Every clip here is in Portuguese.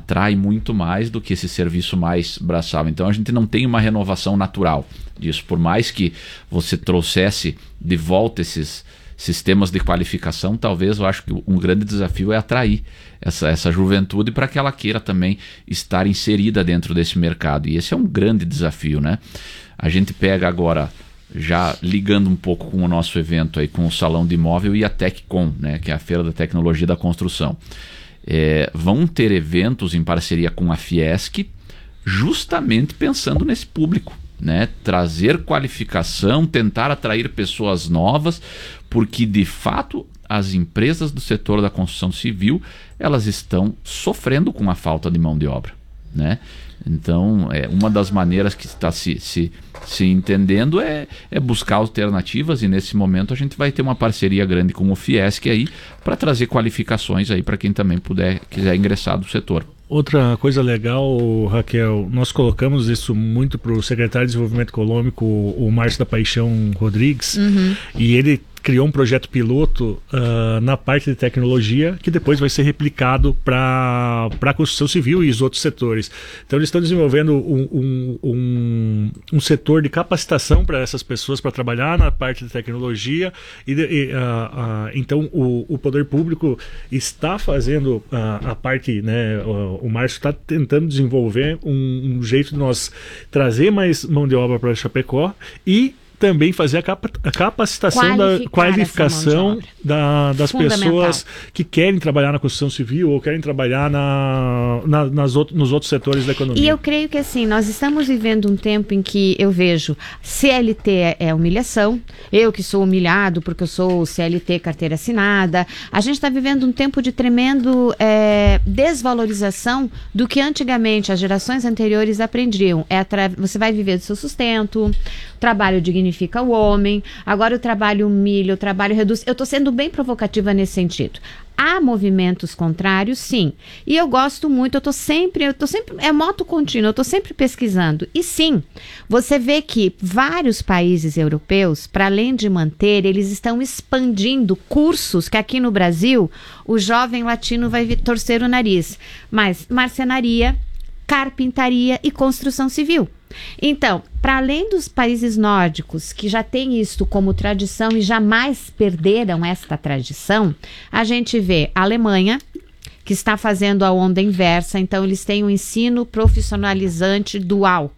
atrai muito mais do que esse serviço mais braçal. Então a gente não tem uma renovação natural disso. Por mais que você trouxesse de volta esses sistemas de qualificação, talvez eu acho que um grande desafio é atrair essa juventude para que ela queira também estar inserida dentro desse mercado. E esse é um grande desafio, né? A gente pega agora, já ligando um pouco com o nosso evento aí, com o Salão de Imóvel e a TecCon, né, que é a Feira da Tecnologia da Construção. Vão ter eventos em parceria com a Fiesc, justamente pensando nesse público, né? Trazer qualificação, tentar atrair pessoas novas, porque de fato as empresas do setor da construção civil, elas estão sofrendo com a falta de mão de obra, né? Então, uma das maneiras que está se entendendo é buscar alternativas, e nesse momento a gente vai ter uma parceria grande com o Fiesc aí para trazer qualificações aí para quem também quiser ingressar do setor. Outra coisa legal, Raquel, nós colocamos isso muito para o secretário de Desenvolvimento Econômico, o Márcio da Paixão Rodrigues, e ele criou um projeto piloto na parte de tecnologia que depois vai ser replicado para a construção civil e os outros setores. Então eles estão desenvolvendo um setor de capacitação para essas pessoas para trabalhar na parte de tecnologia então o poder público está fazendo a parte, né, o Márcio está tentando desenvolver um jeito de nós trazer mais mão de obra para Chapecó e também fazer a capacitação da qualificação das pessoas que querem trabalhar na construção civil ou querem trabalhar nos outros setores da economia. E eu creio que assim, nós estamos vivendo um tempo em que eu vejo CLT é humilhação, eu que sou humilhado porque eu sou CLT carteira assinada, a gente está vivendo um tempo de tremendo desvalorização do que antigamente as gerações anteriores aprendiam. Você vai viver do seu sustento, o trabalho dignifica o homem, agora o trabalho humilha, o trabalho reduz. Eu estou sendo bem provocativa nesse sentido. Há movimentos contrários, sim. E eu gosto muito, eu tô sempre, é moto contínua, eu estou sempre pesquisando. E sim, você vê que vários países europeus, para além de manter, eles estão expandindo cursos que aqui no Brasil o jovem latino vai torcer o nariz. Mas marcenaria, carpintaria e construção civil. Então, para além dos países nórdicos, que já têm isto como tradição e jamais perderam esta tradição, a gente vê a Alemanha, que está fazendo a onda inversa, então eles têm um ensino profissionalizante dual.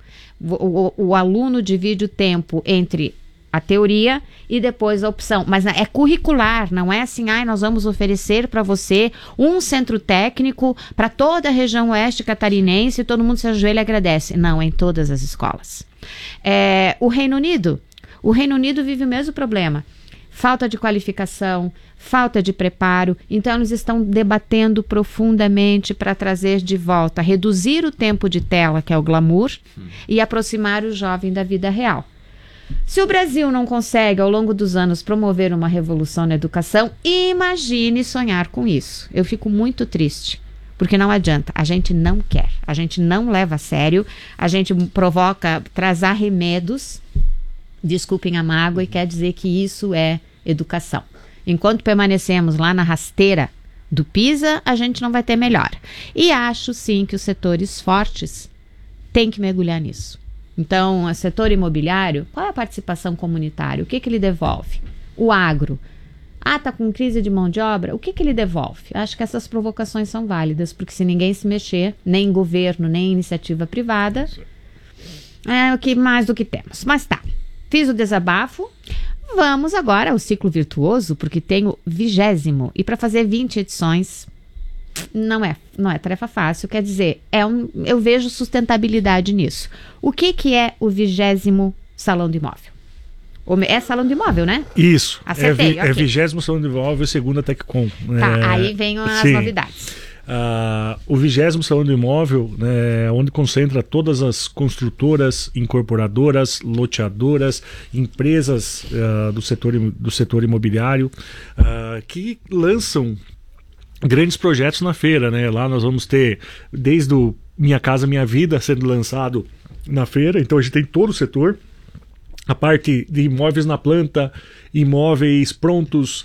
O aluno divide o tempo entre a teoria e depois a opção, mas é curricular, não é assim, nós vamos oferecer para você um centro técnico para toda a região oeste catarinense e todo mundo se ajoelha e agradece. Não, é em todas as escolas. O Reino Unido vive o mesmo problema, falta de qualificação, falta de preparo, então eles estão debatendo profundamente para trazer de volta, reduzir o tempo de tela, que é o glamour, e aproximar o jovem da vida real. Se o Brasil não consegue, ao longo dos anos, promover uma revolução na educação, imagine sonhar com isso. Eu fico muito triste, porque não adianta, a gente não quer, a gente não leva a sério, a gente traz arremedos, desculpem a mágoa, e quer dizer que isso é educação. Enquanto permanecemos lá na rasteira do PISA, a gente não vai ter melhora. E acho sim que os setores fortes têm que mergulhar nisso. Então, o setor imobiliário, qual é a participação comunitária? O que ele devolve? O agro. Tá com crise de mão de obra? O que ele devolve? Acho que essas provocações são válidas, porque se ninguém se mexer, nem governo, nem iniciativa privada, é o que mais do que temos. Mas tá, fiz o desabafo. Vamos agora ao ciclo virtuoso, porque tem o 20º. E para fazer 20 edições, não é tarefa fácil, quer dizer, eu vejo sustentabilidade nisso. O que é o 20º Salão do Imóvel? É Salão do Imóvel, né? Isso, acertei, é 20º Salão do Imóvel, segunda TecCon. Tá, aí vem as novidades. O 20º Salão do Imóvel, onde concentra todas as construtoras, incorporadoras, loteadoras, empresas do setor imobiliário, que lançam grandes projetos na feira, né? Lá nós vamos ter desde o Minha Casa Minha Vida sendo lançado na feira, então a gente tem todo o setor. a parte de imóveis na planta, imóveis prontos,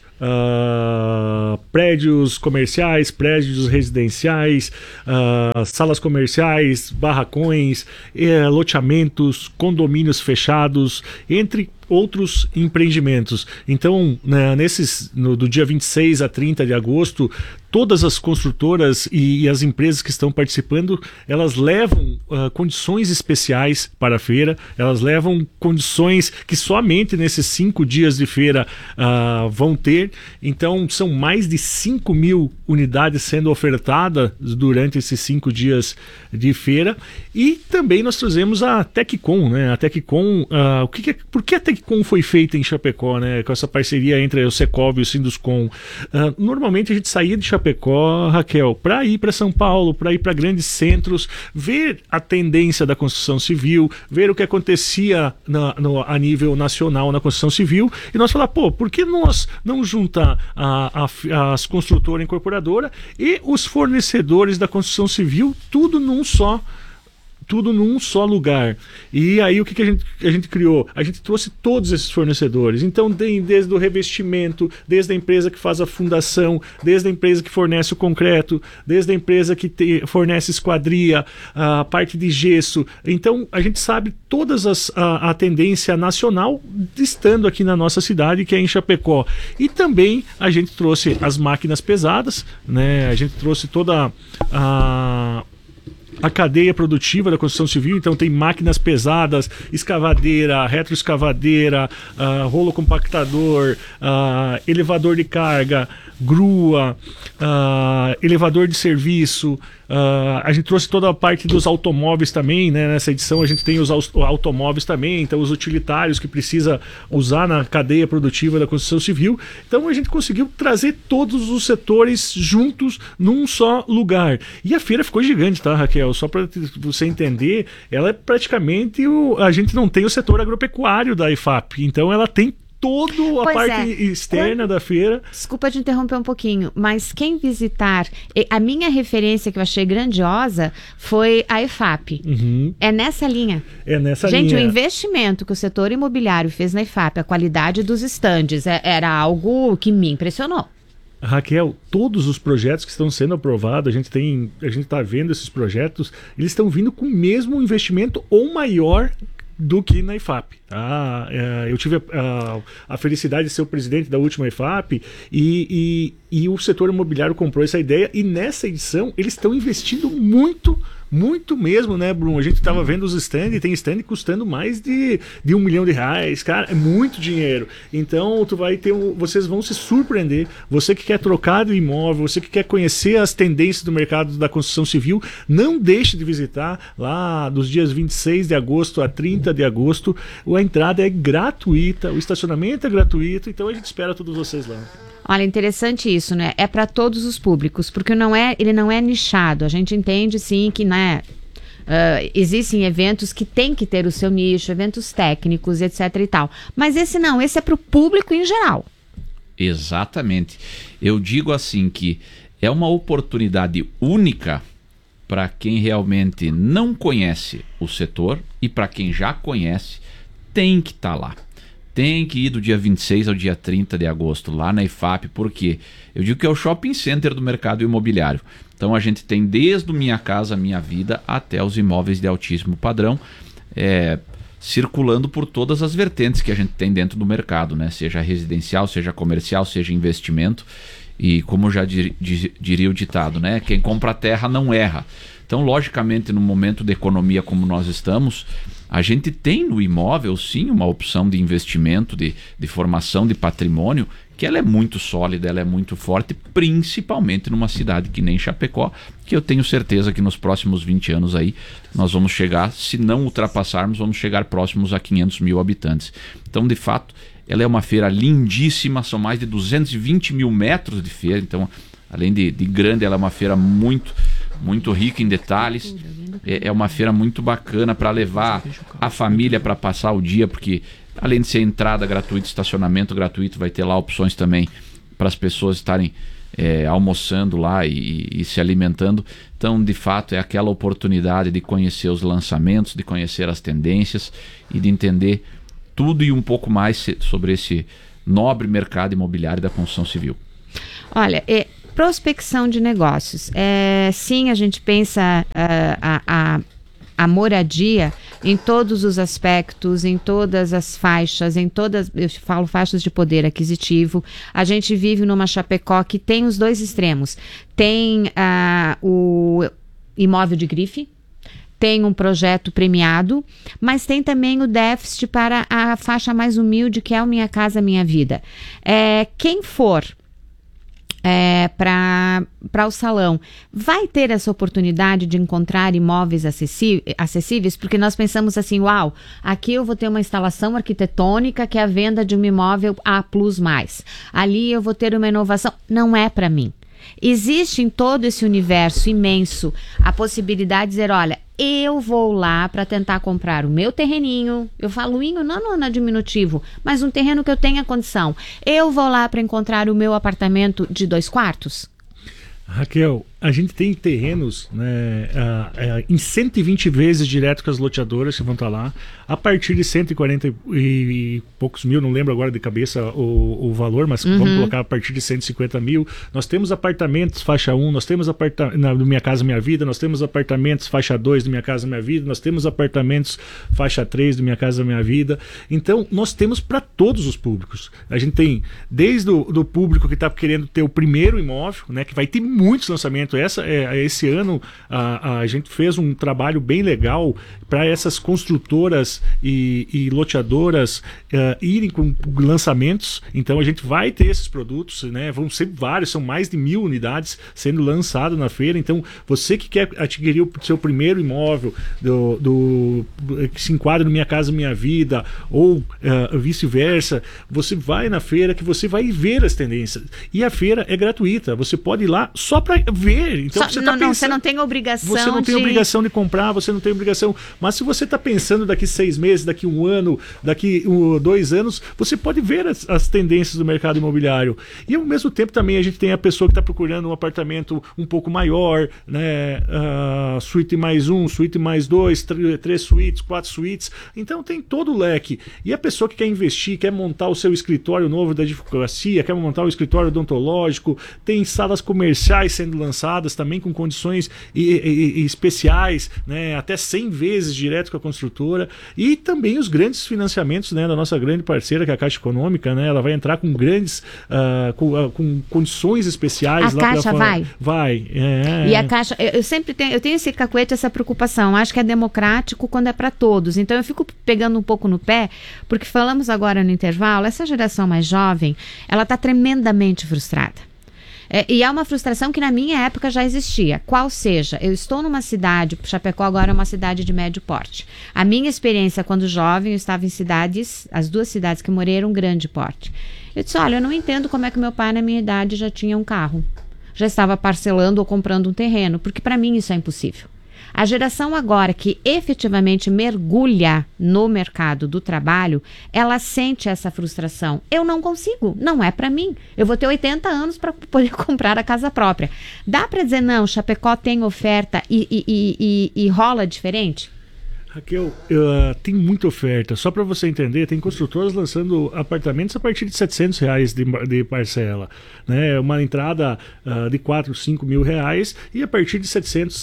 prédios comerciais, prédios residenciais, salas comerciais, barracões, loteamentos, condomínios fechados, entre outros empreendimentos. Então, né, do dia 26 a 30 de agosto, todas as construtoras e as empresas que estão participando, elas levam condições especiais para a feira, elas levam condições que somente nesses 5 dias de feira vão ter. Então, são mais de 5.000 unidades sendo ofertadas durante esses 5 dias de feira. E também nós trazemos a TecCon, né? A TecCon, por que a TecCon foi feita em Chapecó, né? Com essa parceria entre o Secov e o Sinduscon. Normalmente a gente saía de Chapecó, Raquel, para ir para São Paulo, para ir para grandes centros, ver a tendência da construção civil, ver o que acontecia a nível nacional na construção civil, e nós falar, por que nós não juntar as construtoras incorporadoras e os fornecedores da construção civil, tudo num só lugar. E aí o que a gente criou? A gente trouxe todos esses fornecedores. Então tem desde o revestimento, desde a empresa que faz a fundação, desde a empresa que fornece o concreto, desde a empresa que fornece esquadria, a parte de gesso. Então a gente sabe todas a tendência nacional estando aqui na nossa cidade, que é em Chapecó. E também a gente trouxe as máquinas pesadas, né? A gente trouxe toda a cadeia produtiva da construção civil. Então tem máquinas pesadas, escavadeira, retroescavadeira, rolo compactador, elevador de carga, grua, elevador de serviço. A gente trouxe toda a parte dos automóveis também, né? Nessa edição a gente tem os automóveis também, então os utilitários que precisa usar na cadeia produtiva da construção civil. Então a gente conseguiu trazer todos os setores juntos num só lugar. E a feira ficou gigante, tá, Raquel? Só para você entender, ela é praticamente a gente não tem o setor agropecuário da IFAP, então ela tem toda a parte externa da feira. Desculpa te interromper um pouquinho, mas quem visitar, a minha referência que eu achei grandiosa foi a IFAP. Uhum. É nessa linha. É nessa linha. Gente, o investimento que o setor imobiliário fez na IFAP, a qualidade dos estandes, era algo que me impressionou. Raquel, todos os projetos que estão sendo aprovados, a gente está vendo esses projetos, eles estão vindo com o mesmo investimento ou maior do que na IFAP. Eu tive a felicidade de ser o presidente da última IFAP e o setor imobiliário comprou essa ideia, e nessa edição eles estão investindo muito mesmo, né, Bruno? A gente estava vendo os stands, e tem stand custando mais de R$1 milhão. Cara, é muito dinheiro. Então vocês vão se surpreender. Você que quer trocar de imóvel, você que quer conhecer as tendências do mercado da construção civil, não deixe de visitar lá dos dias 26 de agosto a 30 de agosto. A entrada é gratuita, o estacionamento é gratuito, então a gente espera todos vocês lá. Olha, interessante isso, né? É para todos os públicos, porque ele não é nichado. A gente entende, sim, que, né, existem eventos que tem que ter o seu nicho, eventos técnicos, etc e tal. Mas esse é para o público em geral. Exatamente. Eu digo assim que é uma oportunidade única para quem realmente não conhece o setor, e para quem já conhece, tem que estar lá. Tem que ir do dia 26 ao dia 30 de agosto, lá na IFAP, porque eu digo que é o shopping center do mercado imobiliário. Então a gente tem desde o Minha Casa Minha Vida até os imóveis de altíssimo padrão, circulando por todas as vertentes que a gente tem dentro do mercado, né? Seja residencial, seja comercial, seja investimento. E como já diria o ditado, né? Quem compra terra não erra. Então, logicamente, no momento de economia como nós estamos, a gente tem no imóvel, sim, uma opção de investimento, de formação de patrimônio, que ela é muito sólida, ela é muito forte, principalmente numa cidade que nem Chapecó, que eu tenho certeza que nos próximos 20 anos aí nós vamos chegar, se não ultrapassarmos, vamos chegar próximos a 500 mil habitantes. Então, de fato, ela é uma feira lindíssima, são mais de 220 mil metros de feira, então, além de grande, ela é uma feira muito rica em detalhes. É uma feira muito bacana para levar a família para passar o dia, porque além de ser entrada gratuita, estacionamento gratuito, vai ter lá opções também para as pessoas estarem almoçando lá e se alimentando. Então, de fato, é aquela oportunidade de conhecer os lançamentos, de conhecer as tendências e de entender tudo e um pouco mais sobre esse nobre mercado imobiliário da construção civil? Olha, prospecção de negócios. Sim, a gente pensa a moradia em todos os aspectos, em todas as faixas, eu falo faixas de poder aquisitivo. A gente vive numa Chapecó que tem os dois extremos. Tem o imóvel de grife, tem um projeto premiado, mas tem também o déficit para a faixa mais humilde, que é o Minha Casa Minha Vida. Quem for para o salão vai ter essa oportunidade de encontrar imóveis acessíveis, porque nós pensamos assim, uau, aqui eu vou ter uma instalação arquitetônica que é a venda de um imóvel A++. Ali eu vou ter uma inovação. Não é para mim. Existe em todo esse universo imenso a possibilidade de dizer, olha, eu vou lá para tentar comprar o meu terreninho, eu falo não no diminutivo, mas um terreno que eu tenha condição. Eu vou lá para encontrar o meu apartamento de 2 quartos. Raquel, a gente tem terrenos, né, em 120 vezes direto com as loteadoras que vão estar lá, a partir de 140 e poucos mil, não lembro agora de cabeça o valor, mas vamos colocar a partir de 150 mil. Nós temos apartamentos faixa 1, nós temos do Minha Casa Minha Vida, nós temos apartamentos faixa 2 do Minha Casa Minha Vida, nós temos apartamentos faixa 3 do Minha Casa Minha Vida. Então, nós temos para todos os públicos. A gente tem desde do público que está querendo ter o primeiro imóvel, né, que vai ter muitos lançamentos. Esse ano a gente fez um trabalho bem legal para essas construtoras e loteadoras irem com lançamentos. Então a gente vai ter esses produtos, né? Vão ser vários, são mais de 1.000 unidades sendo lançadas na feira. Então você que quer adquirir o seu primeiro imóvel que se enquadra no Minha Casa Minha Vida ou vice-versa, você vai na feira que você vai ver as tendências. E a feira é gratuita, você pode ir lá só para ver. Então você não tem obrigação. Você não tem obrigação de comprar, você não tem obrigação. Mas se você está pensando daqui 6 meses, daqui 1 ano, daqui 2 anos, você pode ver as tendências do mercado imobiliário. E ao mesmo tempo também a gente tem a pessoa que está procurando um apartamento um pouco maior, né? Suíte mais 1, suíte mais 2, 3 suítes, 4 suítes. Então tem todo o leque. E a pessoa que quer investir, quer montar o seu escritório novo da advocacia, quer montar o escritório odontológico, tem salas comerciais sendo lançadas também com condições especiais, né, até 100 vezes direto com a construtora, e também os grandes financiamentos, né, da nossa grande parceira, que é a Caixa Econômica, né, ela vai entrar com grandes com condições especiais. A Caixa vai. E a Caixa, eu tenho esse cacuete, essa preocupação, acho que é democrático quando é para todos, então eu fico pegando um pouco no pé, porque falamos agora no intervalo, essa geração mais jovem, ela está tremendamente frustrada. E é uma frustração que na minha época já existia. Qual seja, eu estou numa cidade, Chapecó agora é uma cidade de médio porte. A minha experiência quando jovem, eu estava em cidades, as 2 cidades que eu morei eram grande porte. Eu disse, olha, eu não entendo como é que meu pai na minha idade já tinha um carro. Já estava parcelando ou comprando um terreno, porque para mim isso é impossível. A geração agora que efetivamente mergulha no mercado do trabalho, ela sente essa frustração. Eu não consigo, não é para mim. Eu vou ter 80 anos para poder comprar a casa própria. Dá para dizer, não, Chapecó tem oferta e rola diferente? Raquel, tem muita oferta. Só para você entender, tem construtoras lançando apartamentos a partir de R$700 de parcela, né? Uma entrada de 4, 5 mil reais e a partir de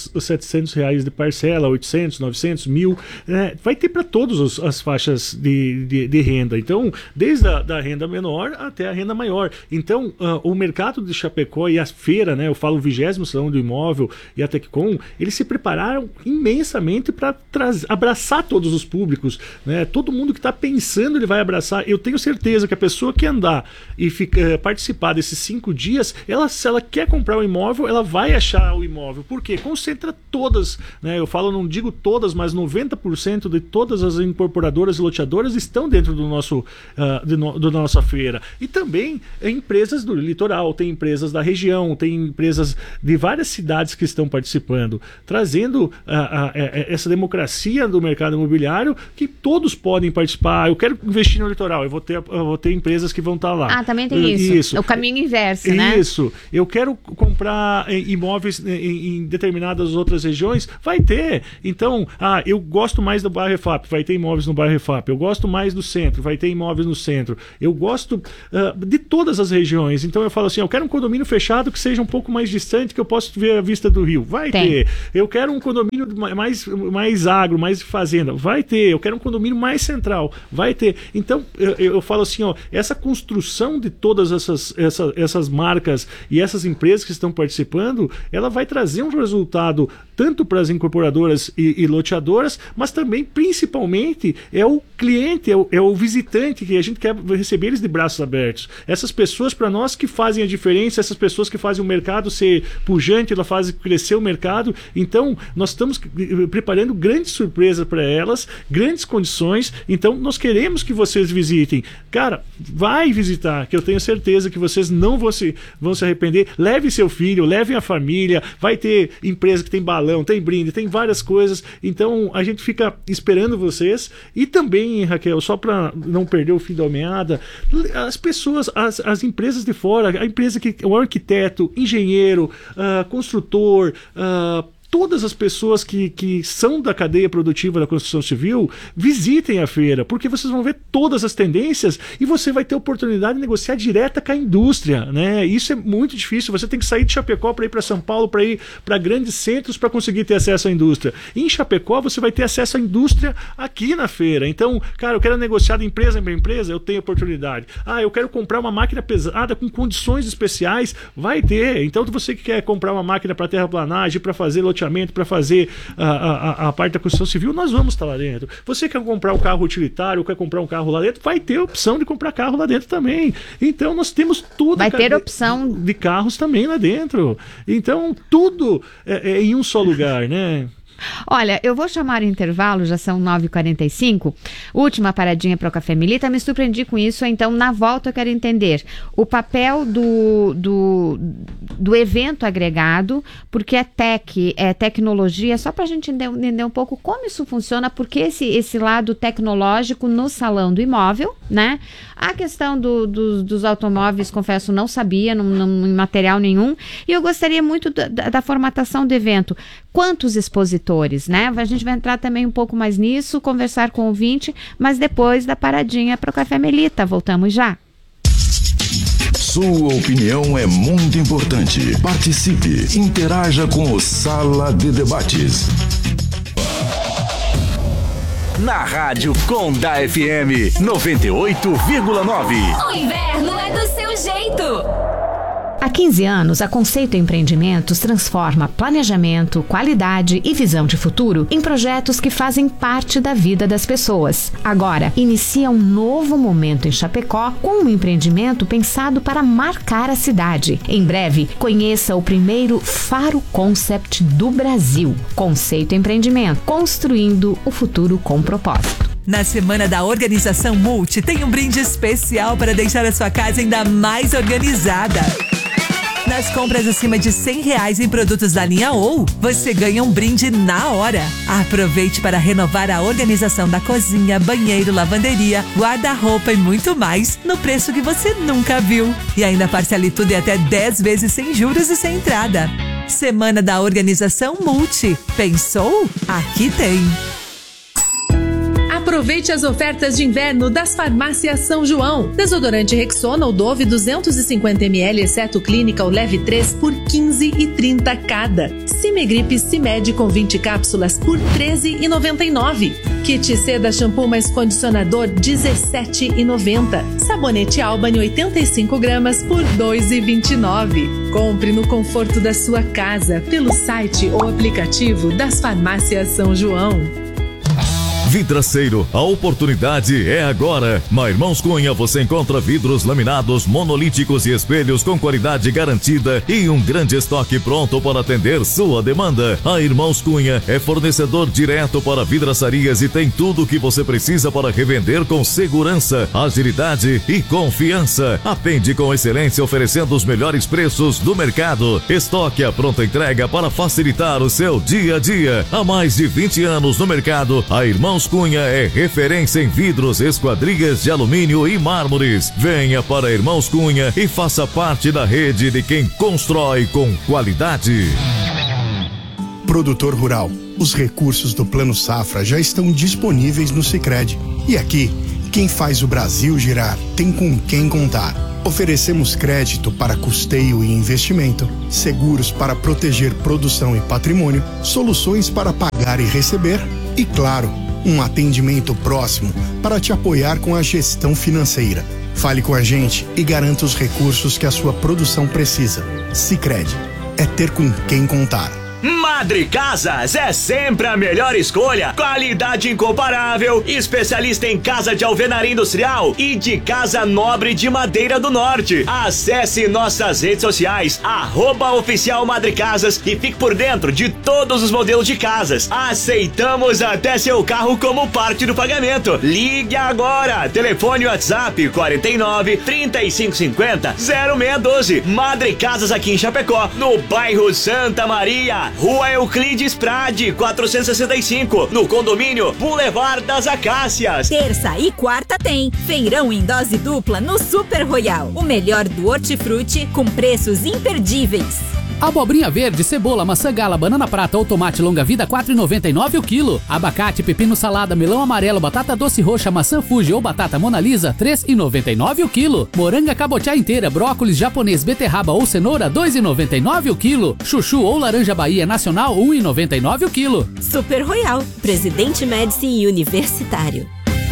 R$700 de parcela, 800, 900, 1.000, né? Vai ter para todas as faixas de renda. Então, desde a renda menor até a renda maior. Então, o mercado de Chapecó e a feira, né? Eu falo o 20º Salão do Imóvel e a Teccom, eles se prepararam imensamente para abraçar todos os públicos, né? Todo mundo que está pensando, ele vai abraçar. Eu tenho certeza que a pessoa que andar e participar desses 5 dias, se ela quer comprar um imóvel, ela vai achar o imóvel. Por quê? Concentra todas, né? Eu falo, não digo todas, mas 90% de todas as incorporadoras e loteadoras estão dentro do da nossa feira. E também empresas do litoral, tem empresas da região, tem empresas de várias cidades que estão participando, trazendo essa democracia do mercado imobiliário que todos podem participar. Eu quero investir no litoral, eu vou ter empresas que vão estar lá. Também tem isso. O caminho inverso, né? Isso. Eu quero comprar imóveis em determinadas outras regiões, vai ter. Então, eu gosto mais do bairro Refap, vai ter imóveis no bairro Refap. Eu gosto mais do centro, vai ter imóveis no centro. Eu gosto de todas as regiões. Então eu falo assim, eu quero um condomínio fechado que seja um pouco mais distante, que eu possa ver a vista do rio. Vai ter. Eu quero um condomínio mais agro, mais fazenda. Vai ter. Eu quero um condomínio mais central. Vai ter. Então eu falo assim, essa construção de todas essas marcas e essas empresas que estão participando, ela vai trazer um resultado tanto para as incorporadoras e loteadoras, mas também, principalmente, é o cliente, é o visitante, que a gente quer receber eles de braços abertos. Essas pessoas, para nós, que fazem a diferença, essas pessoas que fazem o mercado ser pujante, ela faz crescer o mercado. Então, nós estamos preparando grandes surpresas para elas, grandes condições. Então, nós queremos que vocês visitem. Cara, vai visitar, que eu tenho certeza que vocês não vão se arrepender. Leve seu filho, leve a família, vai ter empresa que tem balão, tem brinde, tem várias coisas. Então, a gente fica esperando vocês. E também, Raquel, só para não perder o fim da meada, as pessoas, as empresas de fora, a empresa o arquiteto, engenheiro, construtor, todas as pessoas que são da cadeia produtiva da construção civil, visitem a feira, porque vocês vão ver todas as tendências e você vai ter oportunidade de negociar direta com a indústria, né? Isso é muito difícil, você tem que sair de Chapecó para ir para São Paulo, para ir para grandes centros para conseguir ter acesso à indústria. Em Chapecó você vai ter acesso à indústria aqui na feira. Então, cara, eu quero negociar de empresa em empresa, eu tenho oportunidade. Eu quero comprar uma máquina pesada com condições especiais, vai ter. Então, você que quer comprar uma máquina para terraplanagem, para fazer loteamento, para fazer a parte da construção civil, nós vamos estar lá dentro. Você quer comprar um carro utilitário, quer comprar um carro lá dentro, vai ter a opção de comprar carro lá dentro também. Então nós temos tudo. Vai ter opção de carros também lá dentro. Então tudo é em um só lugar, né? Olha, eu vou chamar o intervalo, já são 9h45, última paradinha para o Café Melita, me surpreendi com isso, então na volta eu quero entender o papel do evento agregado, porque é tecnologia, só para a gente entender um pouco como isso funciona, porque esse lado tecnológico no salão do imóvel, né? A questão dos automóveis, confesso, não sabia, em material nenhum, e eu gostaria muito da formatação do evento. Quantos expositores, né? A gente vai entrar também um pouco mais nisso, conversar com o ouvinte, mas depois da paradinha para o Café Melita. Voltamos já. Sua opinião é muito importante. Participe, interaja com o Sala de Debates. Na Rádio Conda FM 98,9. O inverno é do seu jeito. Há 15 anos, a Conceito Empreendimentos transforma planejamento, qualidade e visão de futuro em projetos que fazem parte da vida das pessoas. Agora, inicia um novo momento em Chapecó com um empreendimento pensado para marcar a cidade. Em breve, conheça o primeiro Faro Concept do Brasil. Conceito Empreendimento, construindo o futuro com propósito. Na Semana da Organização Multi, tem um brinde especial para deixar a sua casa ainda mais organizada. Nas compras acima de R$100 em produtos da linha OU, você ganha um brinde na hora. Aproveite para renovar a organização da cozinha, banheiro, lavanderia, guarda-roupa e muito mais no preço que você nunca viu. E ainda parcele tudo em até 10 vezes sem juros e sem entrada. Semana da Organização Multi. Pensou? Aqui tem. Aproveite as ofertas de inverno das Farmácias São João. Desodorante Rexona ou Dove 250ml, exceto Clínica ou Leve 3 por R$15,30 cada. Cimegripe Cimed com 20 cápsulas por R$13,99. Kit Seda Shampoo mais Condicionador R$17,90. Sabonete Albany 85 gramas por R$2,29. Compre no conforto da sua casa pelo site ou aplicativo das Farmácias São João. Vidraceiro, a oportunidade é agora. Na Irmãos Cunha você encontra vidros laminados, monolíticos e espelhos com qualidade garantida e um grande estoque pronto para atender sua demanda. A Irmãos Cunha é fornecedor direto para vidraçarias e tem tudo o que você precisa para revender com segurança, agilidade e confiança. Atende com excelência, oferecendo os melhores preços do mercado. Estoque à pronta entrega para facilitar o seu dia a dia. Há mais de 20 anos no mercado, a Irmãos Cunha é referência em vidros, esquadrias de alumínio e mármores. Venha para Irmãos Cunha e faça parte da rede de quem constrói com qualidade. Produtor rural, os recursos do Plano Safra já estão disponíveis no Sicredi. E aqui, quem faz o Brasil girar tem com quem contar. Oferecemos crédito para custeio e investimento, seguros para proteger produção e patrimônio, soluções para pagar e receber e, claro, um atendimento próximo para te apoiar com a gestão financeira. Fale com a gente e garanta os recursos que a sua produção precisa. Sicredi, é ter com quem contar. Madre Casas é sempre a melhor escolha. Qualidade incomparável, especialista em casa de alvenaria industrial e de casa nobre de madeira do norte. Acesse nossas redes sociais, @oficial Madre Casas, e fique por dentro de todos os modelos de casas. Aceitamos até seu carro como parte do pagamento. Ligue agora. Telefone WhatsApp 49 3550 0612. Madre Casas aqui em Chapecó, no bairro Santa Maria, Rua Euclides Prade, 465, no condomínio Boulevard das Acácias. Terça e quarta tem feirão em dose dupla no Super Royal. O melhor do hortifruti com preços imperdíveis. Abobrinha verde, cebola, maçã gala, banana prata ou tomate longa-vida, R$ 4,99 o quilo. Abacate, pepino salada, melão amarelo, batata doce roxa, maçã Fuji ou batata Mona Lisa, R$ 3,99 o quilo. Moranga cabotiá inteira, brócolis japonês, beterraba ou cenoura, R$ 2,99 o quilo. Chuchu ou laranja Bahia nacional, R$ 1,99 o quilo. Super Royal, Presidente Médici e Universitário.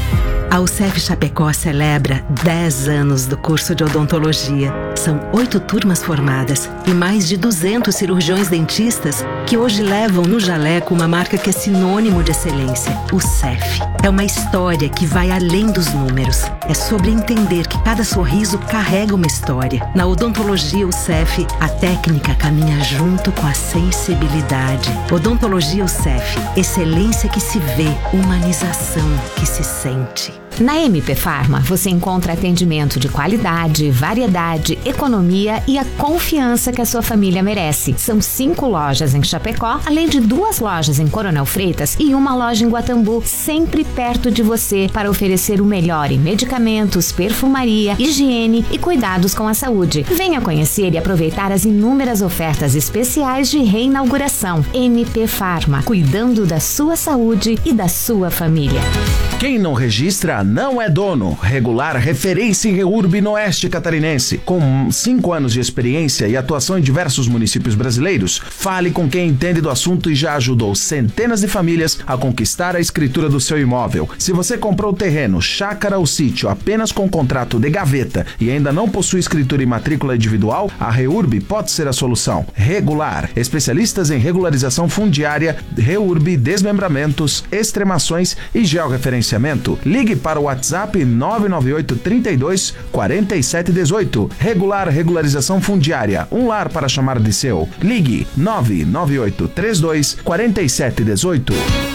A UCEF Chapecó celebra 10 anos do curso de odontologia. São 8 turmas formadas e mais de 200 cirurgiões dentistas que hoje levam no jaleco uma marca que é sinônimo de excelência. UCEF é uma história que vai além dos números. É sobre entender que cada sorriso carrega uma história. Na odontologia UCEF, a técnica caminha junto com a sensibilidade. Odontologia UCEF, excelência que se vê, humanização que se sente. Na MP Pharma, você encontra atendimento de qualidade, variedade, economia e a confiança que a sua família merece. São 5 lojas em Chapecó, além de 2 lojas em Coronel Freitas e uma loja em Guatambu, sempre perto de você para oferecer o melhor em medicamentos, perfumaria, higiene e cuidados com a saúde. Venha conhecer e aproveitar as inúmeras ofertas especiais de reinauguração. MP Pharma, cuidando da sua saúde e da sua família. Quem não registra não é dono. Regular, referência em REURB no Oeste Catarinense. Com 5 anos de experiência e atuação em diversos municípios brasileiros, fale com quem entende do assunto e já ajudou centenas de famílias a conquistar a escritura do seu imóvel. Se você comprou terreno, chácara ou sítio apenas com contrato de gaveta e ainda não possui escritura e matrícula individual, a REURB pode ser a solução. Regular, especialistas em regularização fundiária, REURB, desmembramentos, extremações e georreferenciamento. Ligue para o WhatsApp 998 32 47 18. Regular Regularização Fundiária, um lar para chamar de seu. Ligue 998 32 47 18.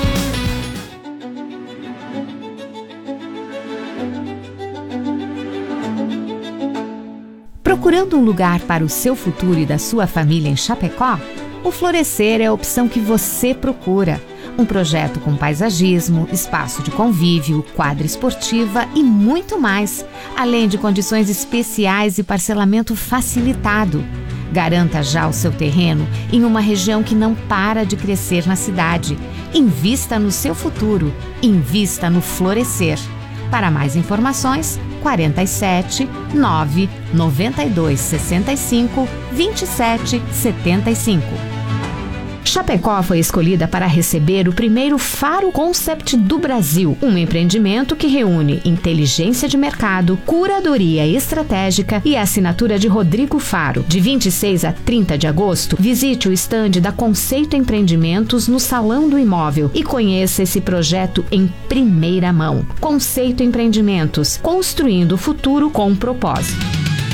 Procurando um lugar para o seu futuro e da sua família em Chapecó? O Florescer é a opção que você procura. Um projeto com paisagismo, espaço de convívio, quadra esportiva e muito mais, além de condições especiais e parcelamento facilitado. Garanta já o seu terreno em uma região que não para de crescer na cidade. Invista no seu futuro. Invista no Florescer. Para mais informações, 47 9 92 65 27 75. Chapecó foi escolhida para receber o primeiro Faro Concept do Brasil, um empreendimento que reúne inteligência de mercado, curadoria estratégica e assinatura de Rodrigo Faro. De 26 a 30 de agosto, visite o estande da Conceito Empreendimentos no Salão do Imóvel e conheça esse projeto em primeira mão. Conceito Empreendimentos, construindo o futuro com propósito.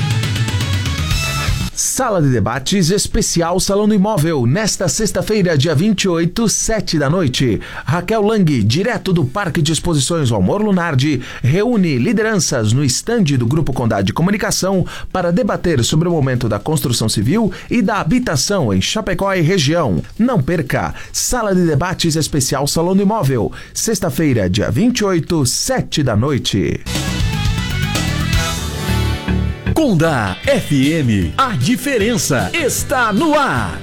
Sala de debates especial Salão do Imóvel, nesta sexta-feira, dia 28, 7 da noite. Raquel Lang, direto do Parque de Exposições Almor Lunardi, reúne lideranças no estande do Grupo Condade Comunicação para debater sobre o momento da construção civil e da habitação em Chapecó e região. Não perca, Sala de debates especial Salão do Imóvel, sexta-feira, dia 28, 7 da noite. Conda FM, a diferença está no ar.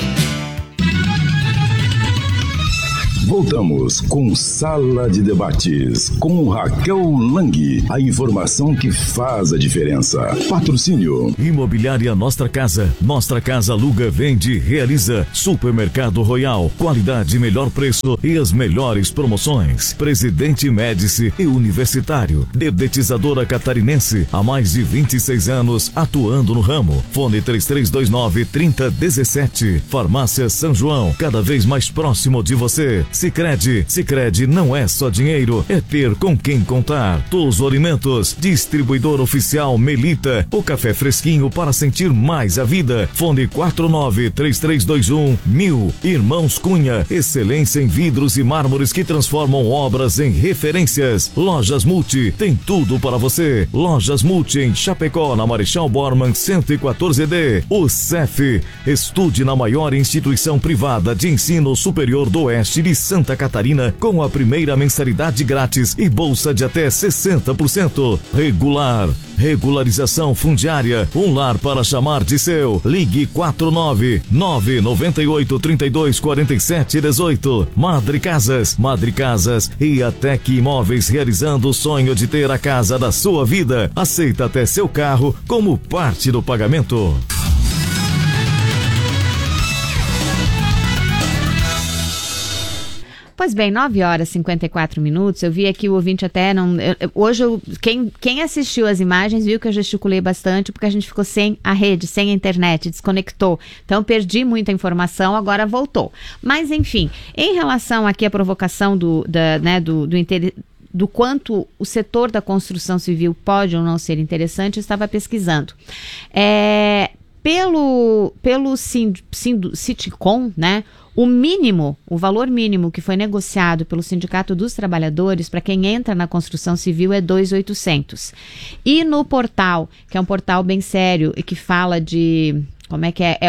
Voltamos com Sala de Debates, com Raquel Lang. A informação que faz a diferença. Patrocínio. Imobiliária Nostra Casa. Nostra Casa aluga, vende, realiza. Supermercado Royal. Qualidade, melhor preço e as melhores promoções. Presidente Médici e Universitário. Dedetizadora Catarinense. Há mais de 26 anos atuando no ramo. Fone 3329-3017. Farmácia São João. Cada vez mais próximo de você. Sicredi não é só dinheiro, é ter com quem contar. Toso Alimentos, distribuidor oficial Melita, o café fresquinho para sentir mais a vida. Fone 49-3321-1000. Irmãos Cunha, excelência em vidros e mármores que transformam obras em referências. Lojas Multi, tem tudo para você. Lojas Multi em Chapecó, na Marechal Bormann 114D. O CEF, estude na maior instituição privada de ensino superior do Oeste de Santa Catarina com a primeira mensalidade grátis e bolsa de até 60%. Regular. Regularização fundiária. Um lar para chamar de seu. Ligue 49998324718. Madre Casas e a Tec Imóveis, realizando o sonho de ter a casa da sua vida. Aceita até seu carro como parte do pagamento. Pois bem, 9 horas e 54 minutos. Eu vi aqui o ouvinte até não... Hoje, quem assistiu as imagens viu que eu gesticulei bastante porque a gente ficou sem a rede, sem a internet, desconectou. Então, perdi muita informação, agora voltou. Mas, enfim, em relação aqui à provocação do quanto o setor da construção civil pode ou não ser interessante, eu estava pesquisando. Pelo Citicom, né? O valor mínimo que foi negociado pelo Sindicato dos Trabalhadores para quem entra na construção civil é 2.800. E no portal, que é um portal bem sério e que fala de... Como é que é?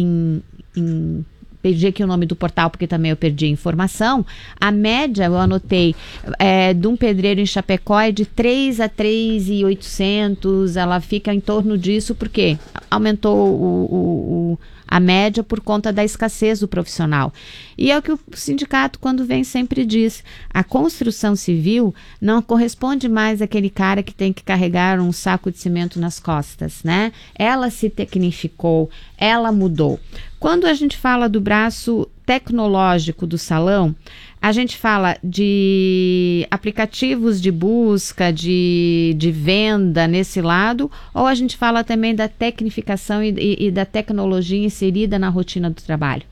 Perdi aqui o nome do portal porque também eu perdi a informação. A média, eu anotei, de um pedreiro em Chapecó é de 3 a 3.800. Ela fica em torno disso porque aumentou a média por conta da escassez do profissional. E é o que o sindicato, quando vem, sempre diz. A construção civil não corresponde mais àquele cara que tem que carregar um saco de cimento nas costas, né? Ela se tecnificou, ela mudou. Quando a gente fala do braço tecnológico do salão, a gente fala de aplicativos de busca, de venda nesse lado, ou a gente fala também da tecnificação e da tecnologia inserida na rotina do trabalho?